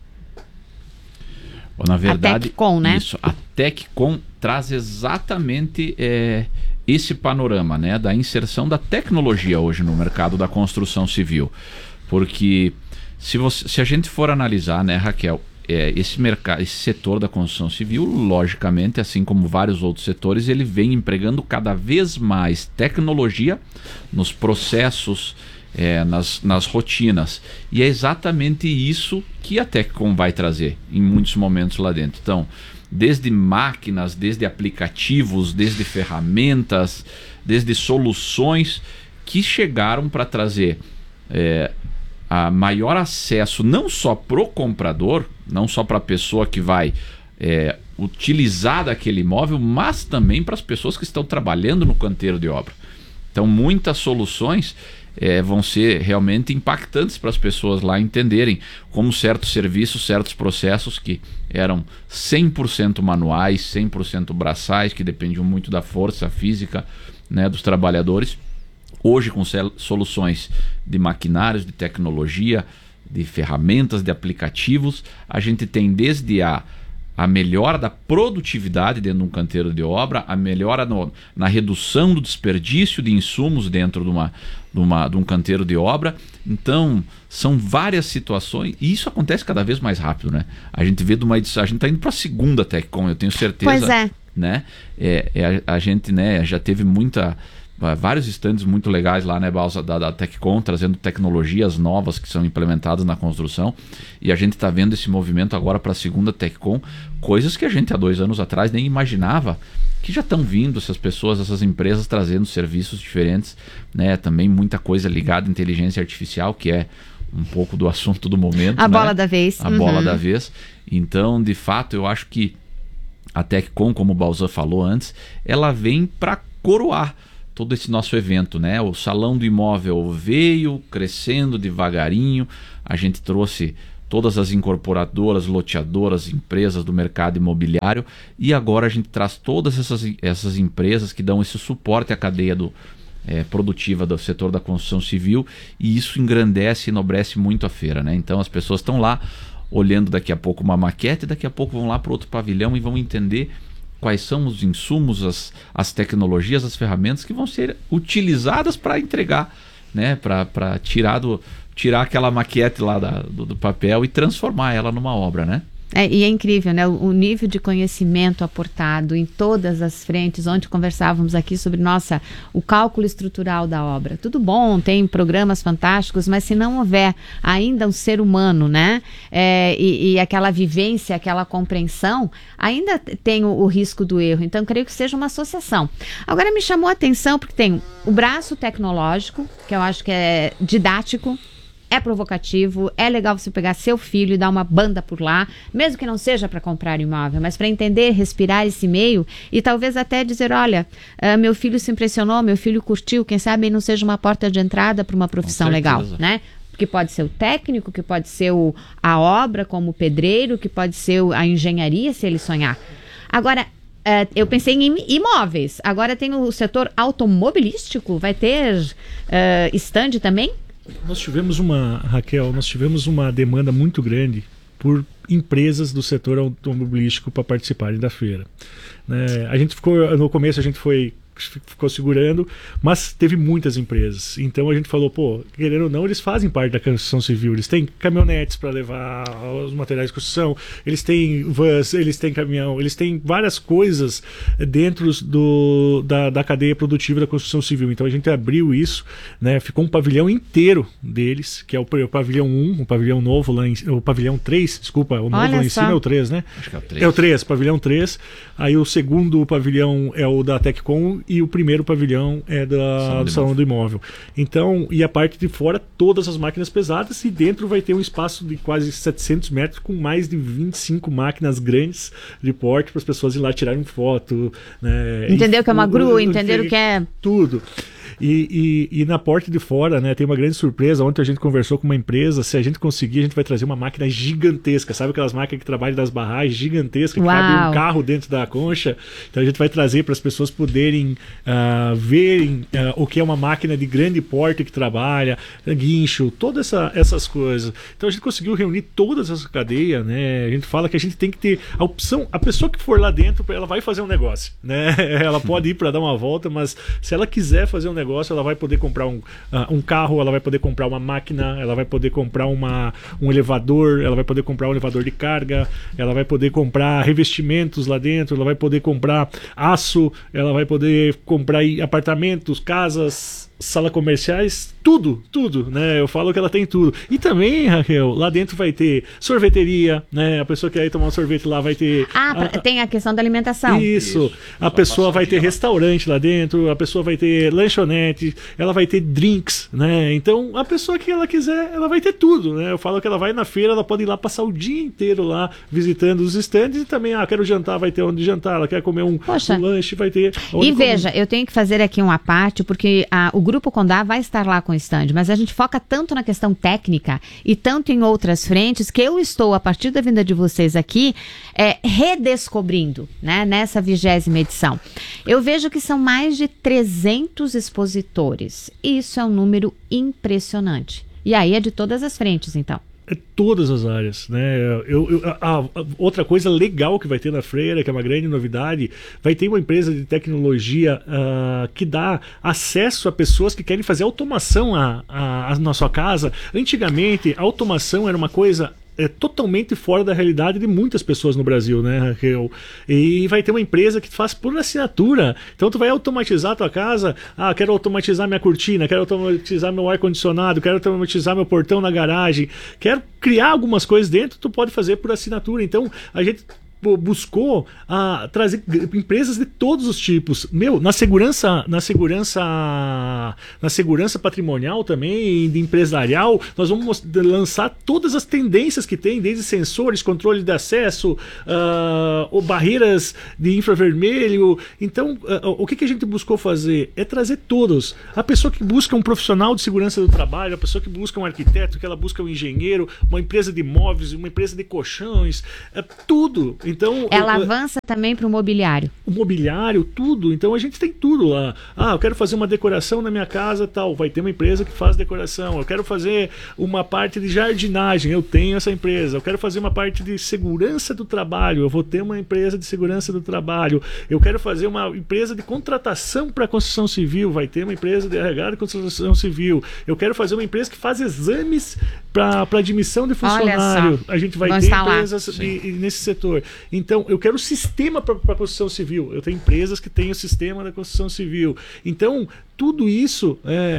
Na verdade, a TecCom, né? Isso, a TecCom traz exatamente esse panorama, né, da inserção da tecnologia hoje no mercado da construção civil. Porque se a gente for analisar, né, Raquel, esse setor da construção civil, logicamente, assim como vários outros setores, ele vem empregando cada vez mais tecnologia nos processos, nas rotinas. E é exatamente isso que a TecCom vai trazer em muitos momentos lá dentro. Então, desde máquinas, desde aplicativos, desde ferramentas, desde soluções que chegaram para trazer a maior acesso não só para o comprador, não só para a pessoa que vai utilizar daquele imóvel, mas também para as pessoas que estão trabalhando no canteiro de obra. Então, muitas soluções vão ser realmente impactantes para as pessoas lá entenderem como certos serviços, certos processos que eram 100% manuais, 100% braçais, que dependiam muito da força física, né, dos trabalhadores, hoje com soluções de maquinários, de tecnologia, de ferramentas, de aplicativos, a gente tem desde a melhora da produtividade dentro de um canteiro de obra, a melhora na redução do desperdício de insumos dentro de um canteiro de obra. Então, são várias situações, e isso acontece cada vez mais rápido, né? A gente vê a gente está indo para a segunda TechCon, eu tenho certeza. Pois é. Né? A gente, né, já teve vários stands muito legais lá, né, Balsa, da TechCon, trazendo tecnologias novas que são implementadas na construção, e a gente está vendo esse movimento agora para a segunda TechCon, coisas que a gente há 2 anos atrás nem imaginava, que já estão vindo, essas empresas trazendo serviços diferentes, né, também muita coisa ligada à inteligência artificial, que é um pouco do assunto do momento. A bola da vez. A bola da vez. Então, de fato, eu acho que a TechCon, como o Balsa falou antes, ela vem para coroar todo esse nosso evento, né? O Salão do Imóvel veio crescendo devagarinho, a gente trouxe todas as incorporadoras, loteadoras, empresas do mercado imobiliário, e agora a gente traz todas essas empresas que dão esse suporte à cadeia produtiva do setor da construção civil, e isso engrandece e enobrece muito a feira, né? Então as pessoas estão lá olhando daqui a pouco uma maquete, daqui a pouco vão lá para outro pavilhão e vão entender quais são os insumos, as tecnologias, as ferramentas que vão ser utilizadas para entregar, né, para tirar aquela maquete lá do papel e transformar ela numa obra, né? E é incrível, né? O nível de conhecimento aportado em todas as frentes, onde conversávamos aqui sobre, o cálculo estrutural da obra. Tudo bom, tem programas fantásticos, mas se não houver ainda um ser humano, né? E aquela vivência, aquela compreensão, ainda tem o risco do erro. Então, creio que seja uma associação. Agora, me chamou a atenção porque tem o braço tecnológico, que eu acho que é didático, é provocativo, é legal você pegar seu filho e dar uma banda por lá, mesmo que não seja para comprar imóvel, mas para entender, respirar esse meio e talvez até dizer, olha, meu filho se impressionou, meu filho curtiu, quem sabe não seja uma porta de entrada para uma profissão legal, né? Que pode ser o técnico, que pode ser a obra como pedreiro, que pode ser a engenharia, se ele sonhar. Agora, eu pensei em imóveis, agora tem o setor automobilístico, vai ter stand também? Nós tivemos uma demanda muito grande por empresas do setor automobilístico para participarem da feira. A gente no começo ficou segurando, mas teve muitas empresas. Então a gente falou, querendo ou não, eles fazem parte da construção civil. Eles têm caminhonetes para levar os materiais de construção, eles têm vans, eles têm caminhão, eles têm várias coisas dentro da cadeia produtiva da construção civil. Então a gente abriu isso, né? Ficou um pavilhão inteiro deles, que é o pavilhão 1, o pavilhão novo lá o pavilhão 3, desculpa, o novo lá em cima é o 3, né? Acho que é o 3. É o 3, pavilhão 3. Aí o segundo pavilhão é o da TechCon e o primeiro pavilhão é do Salão do Imóvel. Então, e a parte de fora, todas as máquinas pesadas, e dentro vai ter um espaço de quase 700 metros com mais de 25 máquinas grandes de porte para as pessoas ir lá tirarem foto. Né? Entendeu que é uma grua, entenderam que é... Tudo. E na porta de fora, né, tem uma grande surpresa. Ontem a gente conversou com uma empresa. Se a gente conseguir, a gente vai trazer uma máquina gigantesca. Sabe aquelas máquinas que trabalham das barragens gigantescas, que cabe um carro dentro da concha? Então a gente vai trazer para as pessoas poderem verem o que é uma máquina de grande porte que trabalha, guincho, todas essas coisas. Então a gente conseguiu reunir todas essa cadeia, né? A gente fala que a gente tem que ter a opção. A pessoa que for lá dentro, ela vai fazer um negócio, né? Ela pode ir para dar uma volta, mas se ela quiser fazer um negócio, ela vai poder comprar um carro, ela vai poder comprar uma máquina, ela vai poder comprar um elevador, ela vai poder comprar um elevador de carga, ela vai poder comprar revestimentos lá dentro, ela vai poder comprar aço, ela vai poder comprar apartamentos, casas, salas comerciais, tudo, né? Eu falo que ela tem tudo. E também, Raquel, lá dentro vai ter sorveteria, né? A pessoa que quer ir tomar um sorvete lá vai ter... tem a questão da alimentação. Isso. A pessoa vai ter restaurante lá dentro, a pessoa vai ter lanchonete, ela vai ter drinks, né? Então, a pessoa que ela quiser, ela vai ter tudo, né? Eu falo que ela vai na feira, ela pode ir lá passar o dia inteiro lá, visitando os estandes, e também, quero jantar, vai ter onde jantar, ela quer comer um lanche, vai ter... E veja, eu tenho que fazer aqui uma parte, porque o Grupo Condá vai estar lá com o stand, mas a gente foca tanto na questão técnica e tanto em outras frentes que eu estou, a partir da vinda de vocês aqui, redescobrindo, né, nessa 20ª edição. Eu vejo que são mais de 300 expositores. Isso é um número impressionante. E aí é de todas as frentes, então. Todas as áreas, né? Outra coisa legal que vai ter na feira, que é uma grande novidade, vai ter uma empresa de tecnologia que dá acesso a pessoas que querem fazer automação na sua casa. Antigamente, a automação era uma coisa totalmente fora da realidade de muitas pessoas no Brasil, né, Raquel? E vai ter uma empresa que faz por assinatura. Então tu vai automatizar a tua casa. Quero automatizar minha cortina, quero automatizar meu ar-condicionado, quero automatizar meu portão na garagem, quero criar algumas coisas dentro, tu pode fazer por assinatura. Então a gente buscou trazer empresas de todos os tipos. Na segurança patrimonial também, de empresarial, nós vamos lançar todas as tendências que tem, desde sensores, controle de acesso, ou barreiras de infravermelho. Então, o que a gente buscou fazer é trazer todos. A pessoa que busca um profissional de segurança do trabalho, a pessoa que busca um arquiteto, que ela busca um engenheiro, uma empresa de móveis, uma empresa de colchões, tudo. Então, ela avança também para o mobiliário. O mobiliário, tudo. Então a gente tem tudo lá. Eu quero fazer uma decoração na minha casa, tal. Vai ter uma empresa que faz decoração. Eu quero fazer uma parte de jardinagem. Eu tenho essa empresa. Eu quero fazer uma parte de segurança do trabalho. Eu vou ter uma empresa de segurança do trabalho. Eu quero fazer uma empresa de contratação para construção civil. Vai ter uma empresa de RH de construção civil. Eu quero fazer uma empresa que faz exames para admissão de funcionário. A gente vai ter empresas nesse setor. Então, eu quero sistema para a construção civil. Eu tenho empresas que têm o sistema da construção civil. Então, tudo isso,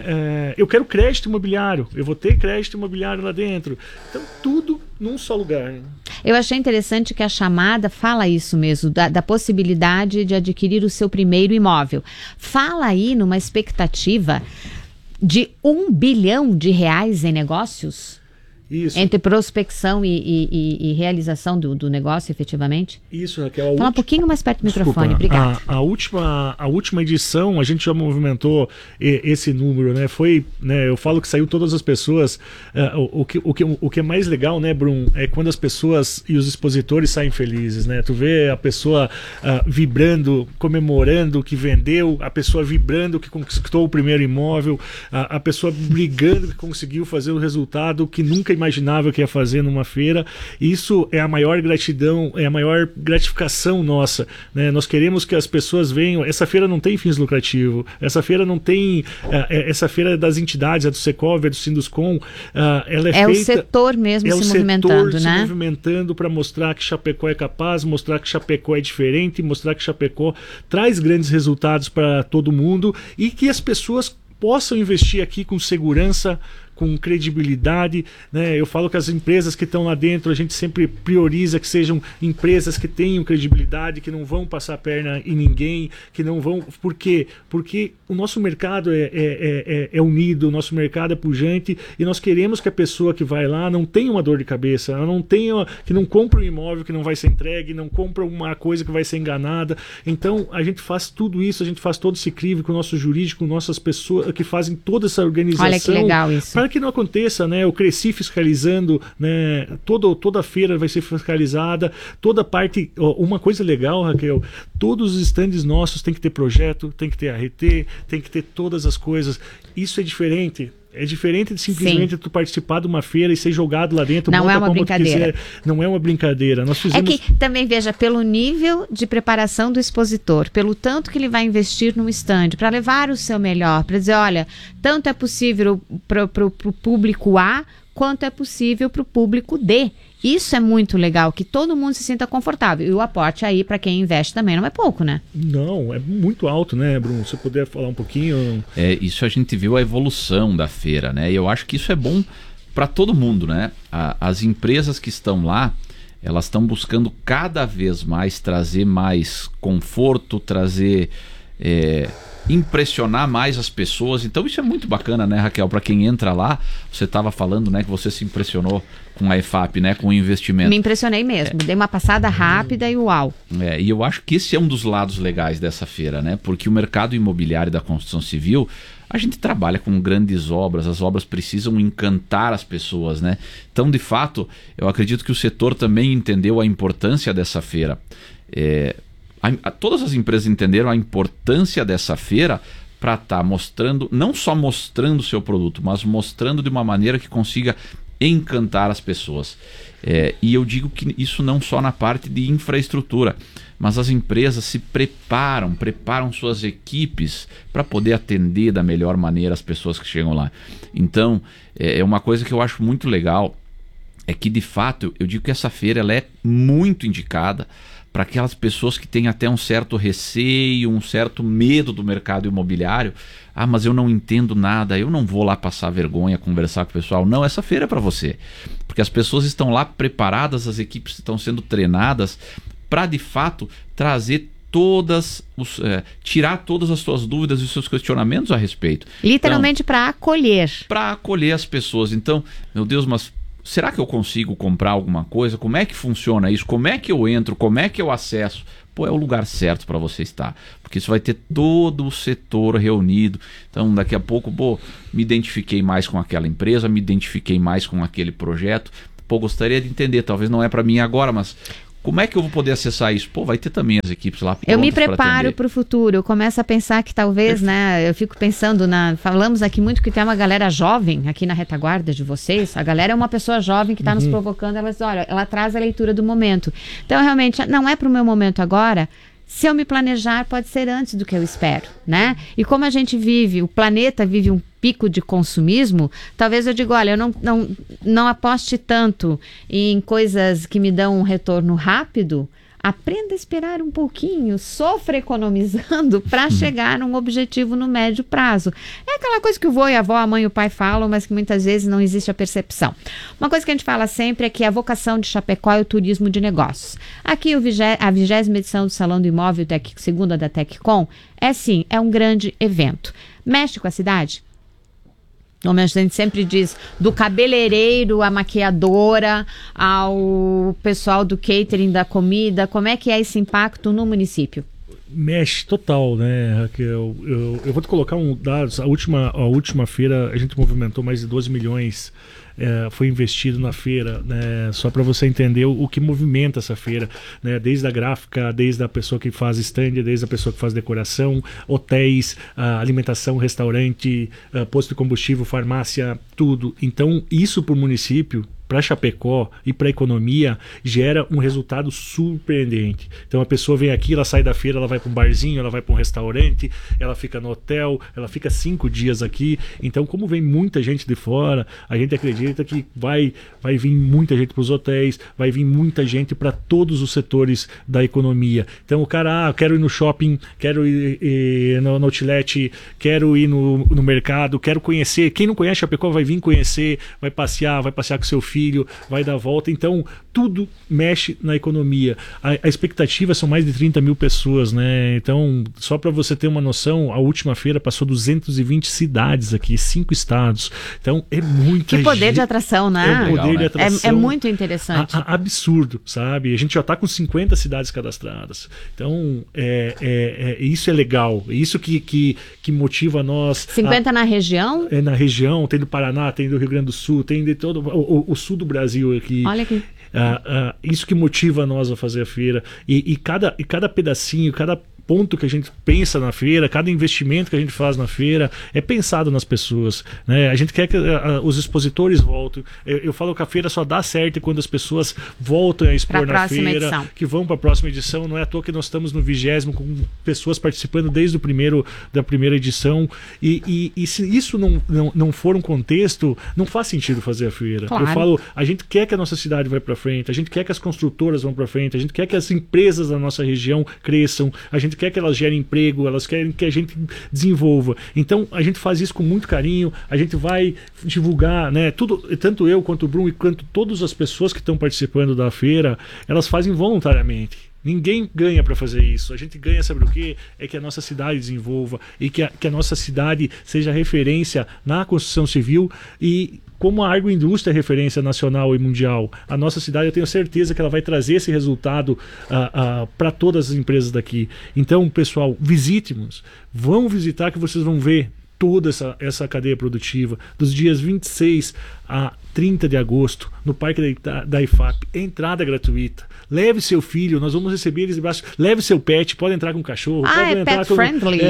eu quero crédito imobiliário. Eu vou ter crédito imobiliário lá dentro. Então, tudo num só lugar. Eu achei interessante que a chamada fala isso mesmo, da possibilidade de adquirir o seu primeiro imóvel. Fala aí numa expectativa de R$1 bilhão em negócios? Isso. Entre prospecção e realização do negócio, efetivamente? Isso, Raquel. Fala um pouquinho mais perto do microfone, obrigado. A última edição, a gente já movimentou esse número, né? Foi, né, eu falo que saiu todas as pessoas. O que é mais legal, né, Brum, é quando as pessoas e os expositores saem felizes, né? Tu vê a pessoa vibrando, comemorando que vendeu, a pessoa vibrando que conquistou o primeiro imóvel, a pessoa brigando que conseguiu fazer o resultado que nunca imaginava que ia fazer numa feira. Isso é a maior gratidão, é a maior gratificação nossa, né? Nós queremos que as pessoas venham. Essa feira não tem fins lucrativos, essa feira não tem essa feira é das entidades, é do Secov, é do Sinduscom, ela é feita, o setor mesmo se movimentando, né? Se movimentando para mostrar que Chapecó é capaz, mostrar que Chapecó é diferente, mostrar que Chapecó traz grandes resultados para todo mundo e que as pessoas possam investir aqui com segurança, com credibilidade, né? Eu falo que as empresas que estão lá dentro, a gente sempre prioriza que sejam empresas que tenham credibilidade, que não vão passar a perna em ninguém, que não vão... Por quê? Porque o nosso mercado é unido, o nosso mercado é pujante e nós queremos que a pessoa que vai lá não tenha uma dor de cabeça, ela não tenha, que não compre um imóvel que não vai ser entregue, não compra uma coisa que vai ser enganada. Então a gente faz tudo isso, a gente faz todo esse crivo com o nosso jurídico, com nossas pessoas que fazem toda essa organização. Olha que legal isso. Para que não aconteça, né? Eu cresci fiscalizando, né? Toda feira vai ser fiscalizada, toda parte. Uma coisa legal, Raquel, todos os estandes nossos tem que ter projeto, tem que ter RT, tem que ter todas as coisas. Isso é diferente. É diferente de simplesmente tu participar de uma feira e ser jogado lá dentro. Não é uma brincadeira. Não é uma brincadeira. Nós fizemos... É que também, veja, pelo nível de preparação do expositor, pelo tanto que ele vai investir no stand, para levar o seu melhor, para dizer, olha, tanto é possível para o público A, quanto é possível para o público D. Isso é muito legal, que todo mundo se sinta confortável. E o aporte aí, para quem investe também, não é pouco, né? Não, é muito alto, né, Bruno? Se puder falar um pouquinho... Isso a gente viu a evolução da feira, né? E eu acho que isso é bom para todo mundo, né? As empresas que estão lá, elas estão buscando cada vez mais trazer mais conforto, trazer impressionar mais as pessoas. Então isso é muito bacana, né, Raquel? Para quem entra lá, você estava falando, né, que você se impressionou com a EFAP, né, com o investimento. Me impressionei mesmo, dei uma passada rápida e uau. E eu acho que esse é um dos lados legais dessa feira, né? Porque o mercado imobiliário da construção civil, a gente trabalha com grandes obras, as obras precisam encantar as pessoas, né? Então, de fato, eu acredito que o setor também entendeu a importância dessa feira. Todas as empresas entenderam a importância dessa feira para estar mostrando, não só mostrando o seu produto, mas mostrando de uma maneira que consiga encantar as pessoas. E eu digo que isso não só na parte de infraestrutura, mas as empresas se preparam suas equipes para poder atender da melhor maneira as pessoas que chegam lá. Então, é uma coisa que eu acho muito legal, é que de fato eu digo que essa feira ela é muito indicada para aquelas pessoas que têm até um certo receio, um certo medo do mercado imobiliário. Mas eu não entendo nada, eu não vou lá passar vergonha, conversar com o pessoal. Não, essa feira é para você. Porque as pessoas estão lá preparadas, as equipes estão sendo treinadas para de fato trazer tirar todas as suas dúvidas e os seus questionamentos a respeito. Literalmente para acolher. Para acolher as pessoas. Então, meu Deus, mas será que eu consigo comprar alguma coisa? Como é que funciona isso? Como é que eu entro? Como é que eu acesso? É o lugar certo para você estar, porque isso vai ter todo o setor reunido. Então daqui a pouco, me identifiquei mais com aquela empresa, me identifiquei mais com aquele projeto, gostaria de entender, talvez não é para mim agora, mas como é que eu vou poder acessar isso? Vai ter também as equipes lá. Eu me preparo para o futuro. Eu começo a pensar que talvez, né? Eu fico pensando falamos aqui muito que tem uma galera jovem aqui na retaguarda de vocês. A galera é uma pessoa jovem que está nos provocando. Ela traz a leitura do momento. Então, realmente, não é para o meu momento agora. Se eu me planejar, pode ser antes do que eu espero, né? E como a gente o planeta vive um pico de consumismo, talvez eu diga, olha, eu não aposte tanto em coisas que me dão um retorno rápido. Aprenda a esperar um pouquinho, sofra economizando para chegar num objetivo no médio prazo. É aquela coisa que o vô e a avó, a mãe e o pai falam, mas que muitas vezes não existe a percepção. Uma coisa que a gente fala sempre é que a vocação de Chapecó é o turismo de negócios. Aqui a 20ª edição do Salão do Imóvel, segunda da TecCom, é um grande evento. Mexe com a cidade? Como a gente sempre diz, do cabeleireiro, à maquiadora, ao pessoal do catering da comida, como é que é esse impacto no município? Mexe total, né, Raquel? Eu vou te colocar dados. A última feira a gente movimentou mais de 12 milhões. Foi investido na feira, né, só para você entender o que movimenta essa feira, né, desde a gráfica, desde a pessoa que faz stand, desde a pessoa que faz decoração, hotéis, alimentação, restaurante, posto de combustível, farmácia, tudo. Então isso para o município, para Chapecó e para a economia, gera um resultado surpreendente. Então a pessoa vem aqui, ela sai da feira, ela vai para um barzinho, ela vai para um restaurante, ela fica no hotel, ela fica 5 dias aqui. Então, como vem muita gente de fora, a gente acredita que vai vir muita gente para os hotéis, vai vir muita gente para todos os setores da economia. Então o cara, quero ir no shopping, quero ir no outlet, quero ir no mercado, quero conhecer. Quem não conhece Chapecó vai vir conhecer, vai passear com seu filho, vai dar a volta. Então tudo mexe na economia. A expectativa são mais de 30 mil pessoas, né? Então, só para você ter uma noção, a última feira passou 220 cidades aqui, 5 estados. Então é muita gente. Que poder de atração, né? Poder de atração. É muito interessante. Absurdo, sabe? A gente já está com 50 cidades cadastradas. Então isso é legal. Isso que motiva nós. 50 na região? Na região, tem do Paraná, tem do Rio Grande do Sul, tem de todo o sul do Brasil aqui. Olha aqui. Isso que motiva nós a fazer a feira. E cada pedacinho, cada ponto que a gente pensa na feira, cada investimento que a gente faz na feira é pensado nas pessoas, né? A gente quer que os expositores voltem. Eu falo que a feira só dá certo quando as pessoas voltam a expor na feira, edição. Que vão para a próxima edição. Não é à toa que nós estamos no 20º com pessoas participando desde da primeira edição. E se isso não for um contexto, não faz sentido fazer a feira. Claro. Eu falo, a gente quer que a nossa cidade vá para frente, a gente quer que as construtoras vão para frente, a gente quer que as empresas da nossa região cresçam, a gente quer que elas gerem emprego, elas querem que a gente desenvolva. Então a gente faz isso com muito carinho, a gente vai divulgar, né? Tudo, tanto eu quanto o Bruno e quanto todas as pessoas que estão participando da feira, elas fazem voluntariamente. Ninguém ganha para fazer isso. A gente ganha, sabe o quê? É que a nossa cidade desenvolva e que a nossa cidade seja referência na construção civil e como a agroindústria é referência nacional e mundial. A nossa cidade, eu tenho certeza que ela vai trazer esse resultado para todas as empresas daqui. Então, pessoal, visite-nos. Vão visitar que vocês vão ver toda essa cadeia produtiva dos dias 26 a 30 de agosto no Parque da IFAP. Entrada gratuita. Leve seu filho, nós vamos receber eles de braço. Leve seu pet, pode entrar com o cachorro. Pode entrar pet friendly.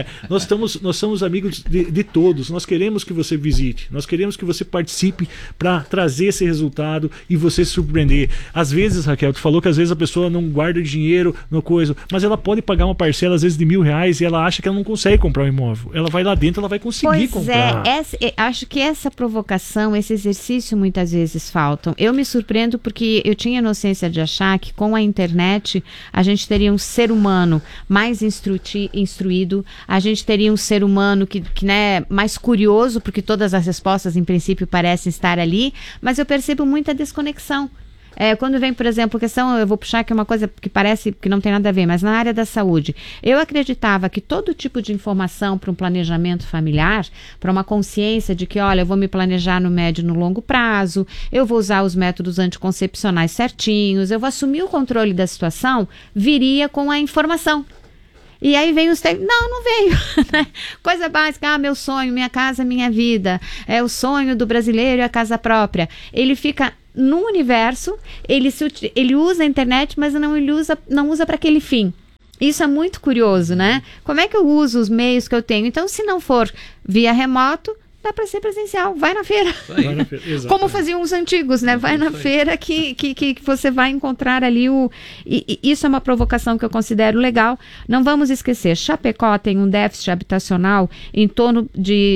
Nós somos amigos de todos. Nós queremos que você visite. Nós queremos que você participe para trazer esse resultado e você se surpreender. Às vezes, Raquel, tu falou que às vezes a pessoa não guarda dinheiro no coisa, mas ela pode pagar uma parcela às vezes de R$1.000 e ela acha que ela não consegue comprar um imóvel. Ela vai lá dentro, ela vai conseguir comprar. Acho que essa provocação, esse exercício muitas vezes faltam. Eu me surpreendo porque eu tinha inocência de achar que com a internet a gente teria um ser humano mais instruído, a gente teria um ser humano que mais curioso, porque todas as respostas em princípio parecem estar ali, mas eu percebo muita desconexão. Quando vem, por exemplo, questão, eu vou puxar aqui uma coisa que parece que não tem nada a ver, mas na área da saúde, eu acreditava que todo tipo de informação para um planejamento familiar, para uma consciência de que, olha, eu vou me planejar no médio e no longo prazo, eu vou usar os métodos anticoncepcionais certinhos, eu vou assumir o controle da situação, viria com a informação. E aí vem os técnicos, não veio. Coisa básica, meu sonho, minha casa, minha vida, é o sonho do brasileiro e a casa própria. Ele fica no universo, ele usa a internet, mas não usa para aquele fim. Isso é muito curioso, né? Como é que eu uso os meios que eu tenho? Então, se não for via remoto, dá para ser presencial, vai na feira. Como faziam os antigos, né? Vai na feira que você vai encontrar ali isso é uma provocação que eu considero legal. Não vamos esquecer, Chapecó tem um déficit habitacional em torno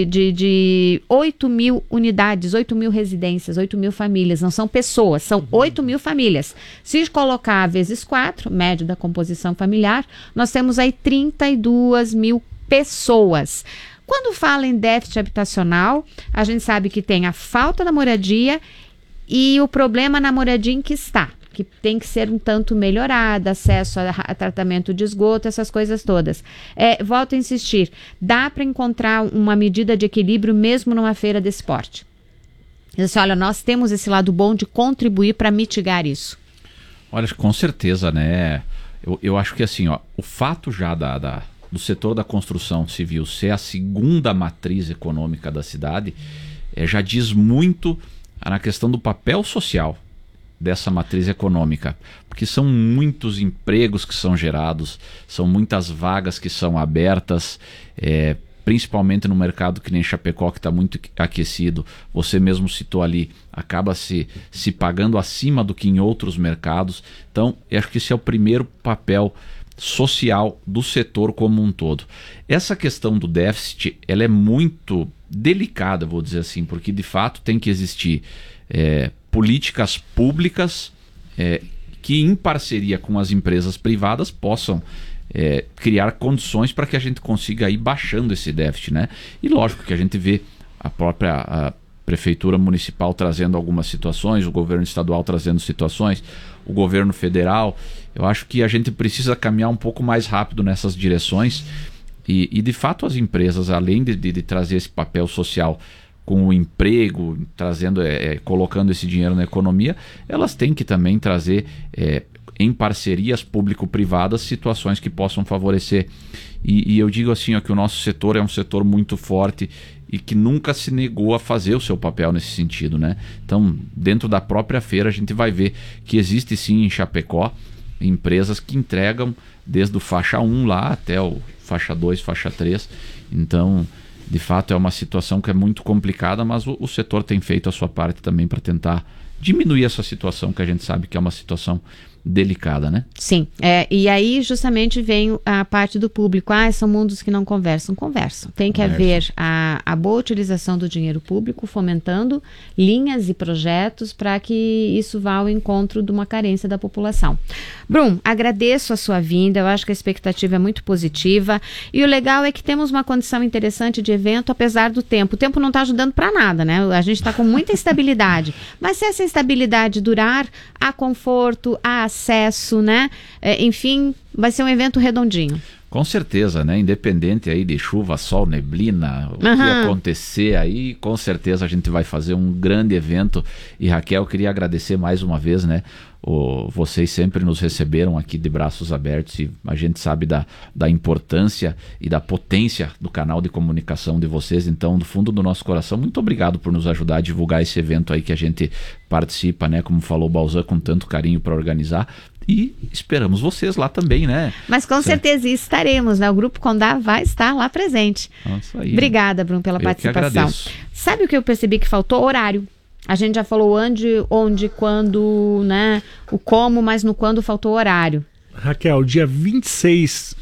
de 8.000 unidades, 8.000 residências, 8.000 famílias. Não são pessoas, são 8.000 famílias. Se colocar vezes 4, médio da composição familiar, nós temos aí 32.000 pessoas. Quando fala em déficit habitacional, a gente sabe que tem a falta da moradia e o problema na moradia em que está, que tem que ser um tanto melhorada, acesso a tratamento de esgoto, essas coisas todas. Volto a insistir, dá para encontrar uma medida de equilíbrio mesmo numa feira desse porte. Olha, nós temos esse lado bom de contribuir para mitigar isso. Olha, com certeza, né? Eu acho que assim, o fato já do setor da construção civil ser a segunda matriz econômica da cidade, já diz muito na questão do papel social dessa matriz econômica, porque são muitos empregos que são gerados, são muitas vagas que são abertas, principalmente no mercado que nem Chapecó, que está muito aquecido. Você mesmo citou ali, acaba se pagando acima do que em outros mercados. Então, eu acho que esse é o primeiro papel social do setor como um todo. Essa questão do déficit, ela é muito delicada, vou dizer assim, porque de fato tem que existir políticas públicas que em parceria com as empresas privadas possam criar condições para que a gente consiga ir baixando esse déficit, né? E lógico que a gente vê a própria prefeitura municipal trazendo algumas situações, o governo estadual trazendo situações, o governo federal. Eu acho que a gente precisa caminhar um pouco mais rápido nessas direções e de fato as empresas, além de trazer esse papel social com o emprego, trazendo, colocando esse dinheiro na economia, elas têm que também trazer em parcerias público-privadas situações que possam favorecer. E eu digo assim, que o nosso setor é um setor muito forte e que nunca se negou a fazer o seu papel nesse sentido, né? Então, dentro da própria feira, a gente vai ver que existe sim em Chapecó empresas que entregam desde o faixa 1 lá até o faixa 2, faixa 3. Então, de fato, é uma situação que é muito complicada, mas o setor tem feito a sua parte também para tentar diminuir essa situação, que a gente sabe que é uma situação delicada, né? Sim, e aí justamente vem a parte do público. São mundos que não conversam. Tem que haver a boa utilização do dinheiro público, fomentando linhas e projetos para que isso vá ao encontro de uma carência da população. Brum, agradeço a sua vinda, eu acho que a expectativa é muito positiva e o legal é que temos uma condição interessante de evento, apesar do tempo. O tempo não está ajudando para nada, né? A gente está com muita instabilidade, mas se essa instabilidade durar, há conforto, há acesso, né? Enfim, vai ser um evento redondinho. Com certeza, né? Independente aí de chuva, sol, neblina, o que acontecer aí, com certeza a gente vai fazer um grande evento. E Raquel, queria agradecer mais uma vez, né? Vocês sempre nos receberam aqui de braços abertos e a gente sabe da importância e da potência do canal de comunicação de vocês. Então, do fundo do nosso coração, muito obrigado por nos ajudar a divulgar esse evento aí que a gente participa, né? Como falou o Balzan, com tanto carinho para organizar. E esperamos vocês lá também, né? Mas com certeza estaremos, né? O Grupo Condá vai estar lá presente. Nossa, aí, obrigada, Bruno, pela participação. Sabe o que eu percebi que faltou? Horário. A gente já falou onde, quando, né? O como, mas no quando faltou horário. Raquel, dia 26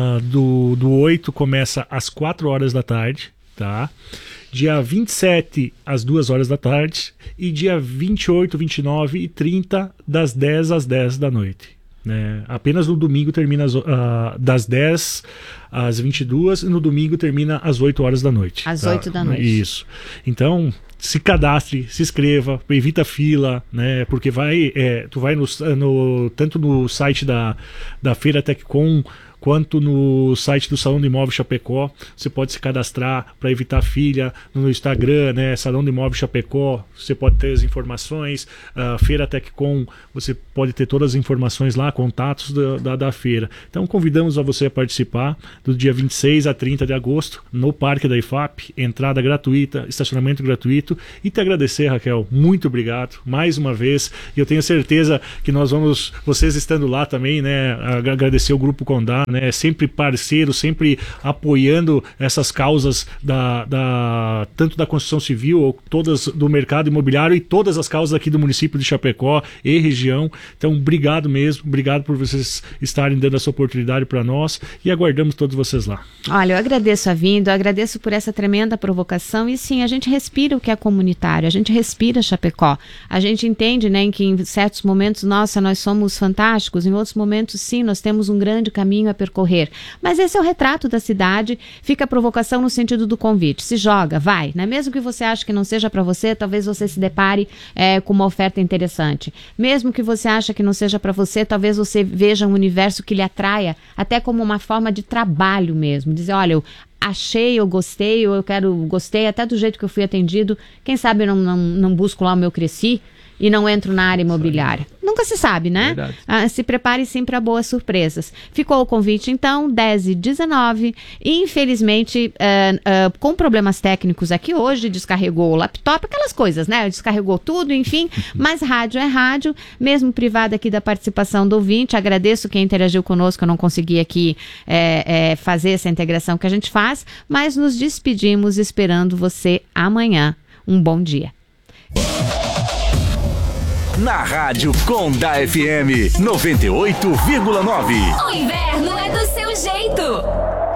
do 8 começa às 4 horas da tarde, tá? Dia 27 às 2 horas da tarde e dia 28, 29 e 30 das 10 às 10 da noite. Né? Apenas no domingo termina das 10 às 22 e no domingo termina às 8 horas da noite. Às 8 da noite. Isso. Então, se cadastre, se inscreva, evita fila, né? Porque tu vai tanto no site da Feira TecCom quanto no site do Salão do Imóvel Chapecó. Você pode se cadastrar para evitar fila no Instagram, né? Salão do Imóvel Chapecó, você pode ter as informações. Feira TecCom, você pode ter todas as informações lá, contatos da feira. Então convidamos a você a participar do dia 26 a 30 de agosto no Parque da IFAP, entrada gratuita, estacionamento gratuito. E te agradecer, Raquel, muito obrigado mais uma vez. E eu tenho certeza que vocês estando lá também, né? Agradecer o Grupo Condá, né, sempre parceiro, sempre apoiando essas causas tanto da construção civil, ou todas do mercado imobiliário e todas as causas aqui do município de Chapecó e região. Então, obrigado mesmo, obrigado por vocês estarem dando essa oportunidade para nós e aguardamos todos vocês lá. Olha, eu agradeço a vinda, eu agradeço por essa tremenda provocação e sim, a gente respira o que é comunitário, a gente respira Chapecó, a gente entende, né, que em certos momentos, nossa, nós somos fantásticos, em outros momentos, sim, nós temos um grande caminho a percorrer. Mas esse é o retrato da cidade, fica a provocação no sentido do convite. Se joga, vai, né? Mesmo que você ache que não seja para você, talvez você se depare com uma oferta interessante. Mesmo que você ache que não seja para você, talvez você veja um universo que lhe atraia, até como uma forma de trabalho mesmo. Dizer, olha, eu achei, eu gostei, ou gostei até do jeito que eu fui atendido, quem sabe eu não busco lá o meu cresci e não entro na área imobiliária. Nunca se sabe, né? Se prepare sim para boas surpresas. Ficou o convite, então, 10 e 19. E, infelizmente, com problemas técnicos aqui hoje, descarregou o laptop, aquelas coisas, né? Descarregou tudo, enfim. Mas rádio é rádio, mesmo privada aqui da participação do ouvinte. Agradeço quem interagiu conosco, eu não consegui aqui fazer essa integração que a gente faz, mas nos despedimos esperando você amanhã. Um bom dia. Na Rádio Condá FM 98,9. O inverno é do seu jeito.